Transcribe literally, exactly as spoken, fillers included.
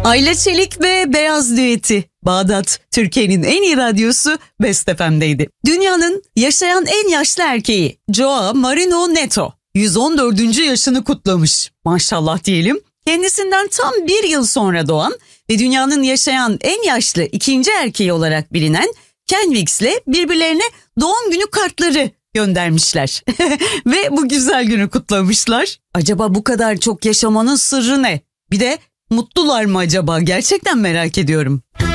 Ayla Çelik ve Beyaz düeti. Bağdat, Türkiye'nin en iyi radyosu Best F M'deydi. Dünyanın yaşayan en yaşlı erkeği Joao Marino Neto yüz on dördüncü yaşını kutlamış. Maşallah diyelim. Kendisinden tam bir yıl sonra doğan ve dünyanın yaşayan en yaşlı ikinci erkeği olarak bilinen Ken Weeks'le birbirlerine doğum günü kartları göndermişler. Ve bu güzel günü kutlamışlar. Acaba bu kadar çok yaşamanın sırrı ne? Bir de mutlular mı acaba? Gerçekten merak ediyorum.